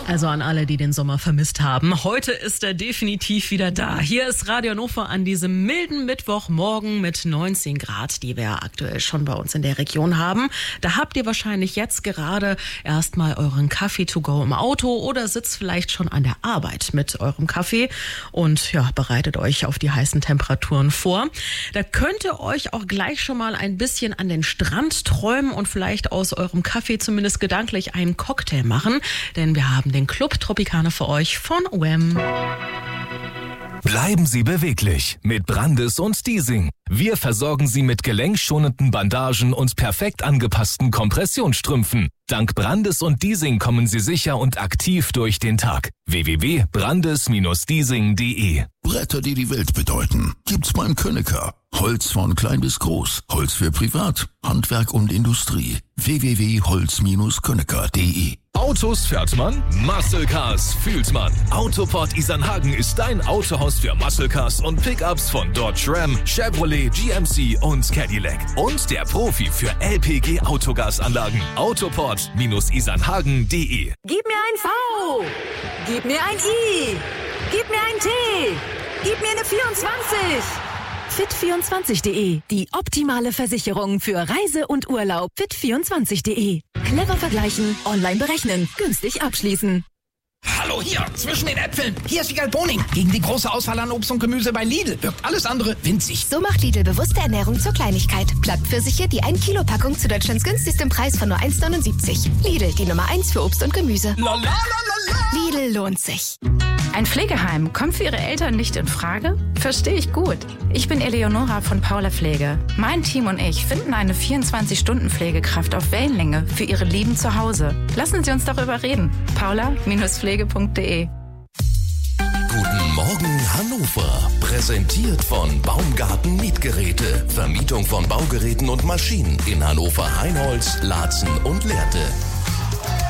Also an alle, die den Sommer vermisst haben. Heute ist er definitiv wieder da. Hier ist Radio Hannover an diesem milden Mittwochmorgen mit 19 Grad, die wir aktuell schon bei uns in der Region haben. Da habt ihr wahrscheinlich jetzt gerade erstmal euren Kaffee to go im Auto oder sitzt vielleicht schon an der Arbeit mit eurem Kaffee und ja, bereitet euch auf die heißen Temperaturen vor. Da könnt ihr euch auch gleich schon mal ein bisschen an den Strand träumen und vielleicht aus eurem Kaffee zumindest gedanklich einen Cocktail machen, denn wir haben den Club Tropicana für euch von Wham. Bleiben Sie beweglich mit Brandis und Diesing. Wir versorgen Sie mit gelenkschonenden Bandagen und perfekt angepassten Kompressionsstrümpfen. Dank Brandis und Diesing kommen Sie sicher und aktiv durch den Tag. www.brandis-diesing.de. Bretter, die die Welt bedeuten, gibt's beim Könecker. Holz von klein bis groß, Holz für Privat, Handwerk und Industrie. www.holz-könecker.de. Autos fährt man, Muscle Cars fühlt man. Autoport Isernhagen ist dein Autohaus für Muscle Cars und Pickups von Dodge Ram, Chevrolet, GMC und Cadillac. Und der Profi für LPG Autogasanlagen. Autoport-isernhagen.de. Gib mir ein V! Gib mir ein I! Gib mir ein T! Gib mir eine 24! Fit24.de, die optimale Versicherung für Reise und Urlaub. Fit24.de. Clever vergleichen, online berechnen, günstig abschließen. Hallo hier, zwischen den Äpfeln. Hier ist Wiegald Boning. Gegen die große Auswahl an Obst und Gemüse bei Lidl wirkt alles andere winzig. So macht Lidl bewusste Ernährung zur Kleinigkeit. Blattpfirsiche, die 1 Kilo Packung zu Deutschlands günstigstem Preis von nur 1,79. Lidl, die Nummer 1 für Obst und Gemüse. Lidl lohnt sich. Ein Pflegeheim kommt für Ihre Eltern nicht in Frage? Verstehe ich gut. Ich bin Eleonora von Paula Pflege. Mein Team und ich finden eine 24-Stunden-Pflegekraft auf Wellenlänge für Ihre Lieben zu Hause. Lassen Sie uns darüber reden. paula-pflege.de. Guten Morgen Hannover. Präsentiert von Baumgarten Mietgeräte. Vermietung von Baugeräten und Maschinen in Hannover, Heinholz, Laatzen und Lehrte.